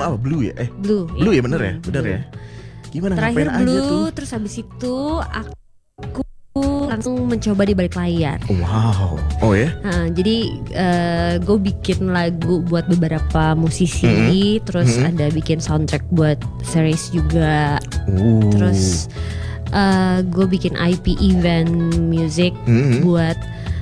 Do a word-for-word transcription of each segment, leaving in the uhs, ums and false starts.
pertama apa? Blue ya? Eh, Blue. Blue ya, ya bener ya? Blue. Bener ya? Gimana Terakhir ngapain Blue, aja tuh? terus habis itu aku langsung mencoba di balik layar. Wow. Oh ya? Nah, jadi uh, gue bikin lagu buat beberapa musisi, mm-hmm. terus mm-hmm. ada bikin soundtrack buat series juga. Ooh. Terus uh, gue bikin I P event music mm-hmm. buat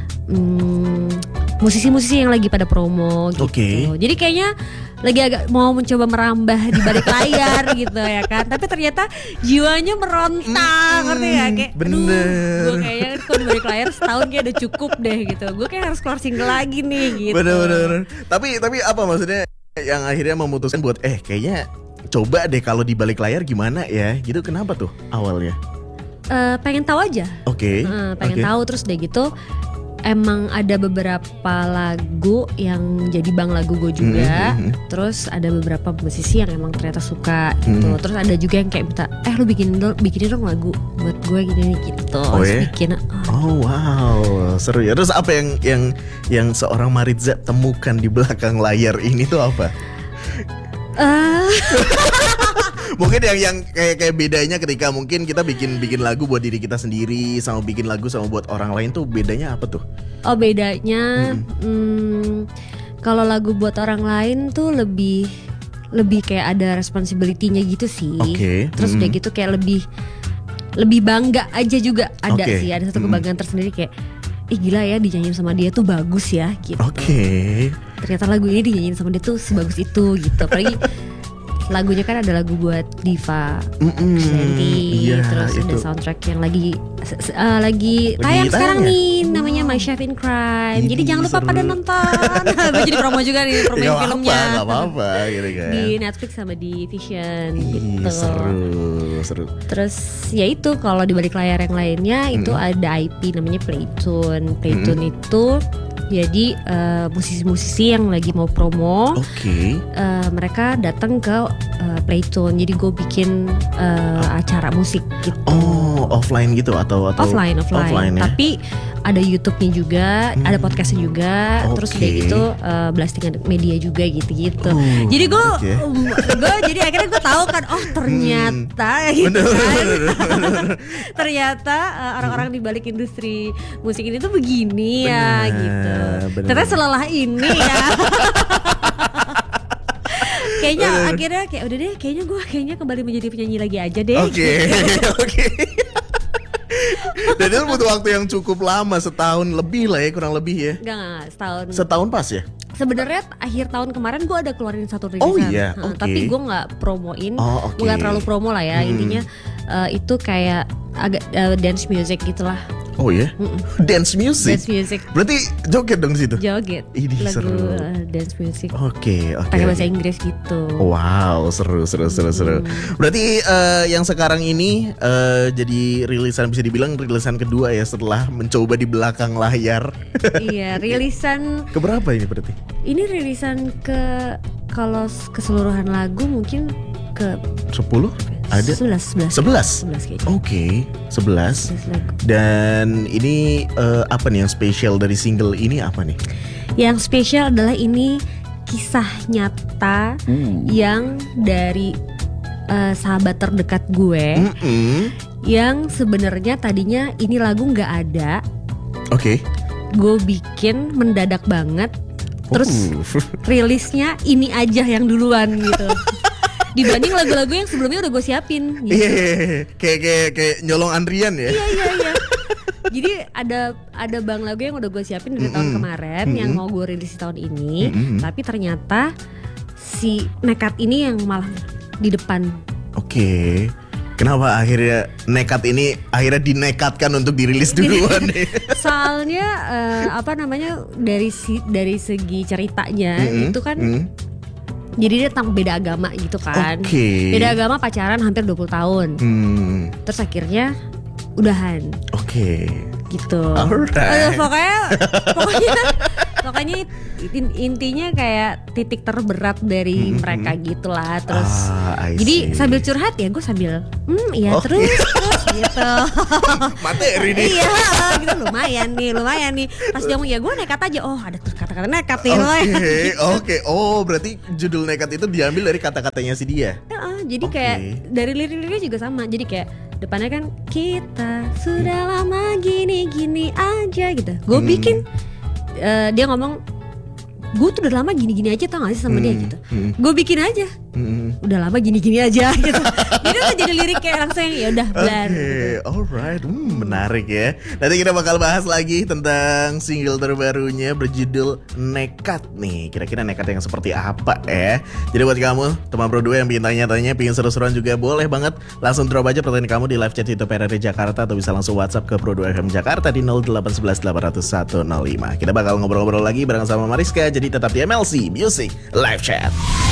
um, musisi-musisi yang lagi pada promo gitu. Okay. Jadi kayaknya lagi agak mau mencoba merambah di balik layar gitu ya kan. Tapi ternyata jiwanya meronta, mm, ngerti ya? Kayak bener. Gue kayaknya kalau di balik layar setahun kayak udah cukup deh gitu. Gue kayak harus keluar single lagi nih gitu. Bener-bener. Tapi tapi apa maksudnya yang akhirnya memutuskan buat eh kayaknya coba deh kalau di balik layar gimana ya? Gitu kenapa tuh awalnya? Uh, pengen tahu aja. Oke. Okay. Uh, pengen okay. tahu terus deh gitu. Emang ada beberapa lagu yang jadi bang lagu gue juga. Mm-hmm. Terus ada beberapa musisi yang emang ternyata suka gitu. Mm-hmm. Terus ada juga yang kayak minta, eh lu bikin dong, bikinin dong lagu buat gue gini gitu. Oh, terus ya? bikin. Oh. oh wow, seru ya. Terus apa yang yang yang seorang Maritza temukan di belakang layar ini tuh apa? Uh. Mungkin yang yang kayak kayak bedanya ketika mungkin kita bikin bikin lagu buat diri kita sendiri sama bikin lagu sama buat orang lain tuh bedanya apa tuh? Oh bedanya, hmm. hmm, kalau lagu buat orang lain tuh lebih lebih kayak ada responsibility-nya gitu sih. Okay. Terus hmm. udah gitu kayak lebih lebih bangga aja juga ada okay. sih, ada satu kebanggaan hmm. tersendiri kayak, ih gila ya dinyanyiin sama dia tuh bagus ya gitu. Oke. Okay. Ternyata lagu ini dinyanyiin sama dia tuh sebagus itu gitu. Apalagi lagunya kan ada lagu buat Diva, Shanty, iya, terus itu. ada soundtrack yang lagi uh, lagi tayang sekarang nih, namanya My Chef in Crime. Ini jadi jangan lupa seru. Pada nonton. Gue jadi promo juga nih, promo gak filmnya. Apa, gak apa-apa gitu kan. Di Netflix sama di Vision. Ih, gitu. Seru, seru. Terus ya itu kalau di balik layar yang lainnya hmm. itu ada I P namanya Playtune. Playtune hmm. itu jadi uh, musisi-musisi yang lagi mau promo, okay. uh, mereka datang ke uh, Playtune. Jadi gue bikin uh, acara musik gitu. Oh, offline gitu atau atau offline, offline. offline ya? Tapi ada YouTube-nya juga, hmm. ada podcastnya juga, okay. terus udah gitu uh, blasting media juga gitu-gitu. Oh, jadi gue, okay. um, gue jadi akhirnya gue tahu kan, oh ternyata hmm. gitu bener, kan. bener, bener. Ternyata uh, orang-orang di balik industri musik ini tuh begini bener, ya gitu. Bener. Ternyata selelah ini ya. Kayaknya bener. Akhirnya kayak udah deh, kayaknya gue kayaknya kembali menjadi penyanyi lagi aja deh. Oke, okay. gitu. Oke. Okay. Dan itu butuh waktu yang cukup lama, setahun lebih lah ya, kurang lebih ya. Enggak, enggak, setahun. Setahun pas ya? Sebenarnya akhir tahun kemarin gue ada keluarin satu rilisan. Oh iya, nah, okay. tapi gue nggak promoin, oh, okay. gue nggak terlalu promo lah ya. Hmm. Intinya uh, itu kayak agak uh, dance music gitulah. Oh ya, yeah? Dance music. Dance music. Berarti joget dong situ. Joget. Ini lagu seru. Uh, dance music. Oke, okay, oke. Okay, pakai bahasa okay. Inggris gitu. Wow, seru, seru, seru, seru. Hmm. Berarti uh, yang sekarang ini uh, jadi rilisan, bisa dibilang rilisan kedua ya setelah mencoba di belakang layar. Iya, rilisan. Keberapa ini berarti? Ini rilisan ke kalau keseluruhan lagu mungkin ke sepuluh? Ada? sebelas, sebelas. sebelas? sebelas kayaknya. Oke, okay, sebelas. Dan ini uh, apa nih yang spesial dari single ini apa nih? Yang spesial adalah ini kisah nyata hmm. yang dari uh, sahabat terdekat gue mm-hmm. yang sebenarnya tadinya ini lagu nggak ada. Oke. Okay. Gue bikin mendadak banget. Terus uh. rilisnya ini aja yang duluan gitu. Dibanding lagu-lagu yang sebelumnya udah gue siapin gitu. Iya, yeah, kayak kayak kayak nyolong antrian ya. Iya iya iya. Jadi ada ada bang lagu yang udah gue siapin dari mm-hmm. tahun kemarin mm-hmm. yang mau gue rilis di tahun ini, mm-hmm. tapi ternyata si nekat ini yang malah di depan. Oke. Okay. Kenapa akhirnya nekat ini akhirnya dinekatkan untuk dirilis duluan nih? Soalnya uh, apa namanya dari si, dari segi ceritanya mm-hmm. itu kan mm-hmm. jadi dia tentang beda agama gitu kan. Okay. Beda agama pacaran hampir dua puluh tahun. Hmm. Terus akhirnya udahan. Oke. Okay. Gitu. Alright. Aduh, pokoknya pokoknya Pokoknya in- intinya kayak titik terberat dari mm-hmm. mereka gitulah. Terus ah, jadi sambil curhat ya gue sambil hmm iya oh, terus iya. terus gitu. Materi nih. Iya gitu lumayan nih lumayan nih. Pas dia ngomong ya gue nekat aja. Oh ada kata-kata nekat nih. Oke okay, gitu. Oke okay. Oh berarti judul nekat itu diambil dari kata-katanya si dia. Uh, jadi okay. kayak dari lirik-liriknya juga sama. Jadi kayak depannya kan kita sudah hmm. lama gini-gini aja gitu. Gue hmm. bikin uh, dia ngomong gue tuh udah lama gini-gini aja tau gak sih sama hmm. dia gitu. Hmm. Gue bikin aja. Hmm. Udah lama gini-gini aja gitu. Jadi udah jadi lirik kayak langsung ya udah blar. Oke, okay. gitu. Alright, hmm, menarik ya. Nanti kita bakal bahas lagi tentang single terbarunya berjudul Nekat nih. Kira-kira nekat yang seperti apa ya? Jadi buat kamu teman Pro dua yang pengen tanya-tanya, pengen seru-seruan juga boleh banget langsung drop aja pertanyaan kamu di live chat YouTube R R D Jakarta atau bisa langsung WhatsApp ke Pro dua F M Jakarta di nol delapan satu satu delapan nol satu nol lima. Kita bakal ngobrol-ngobrol lagi bareng sama Mariska. Jadi tetap di M L C Music Live Chat.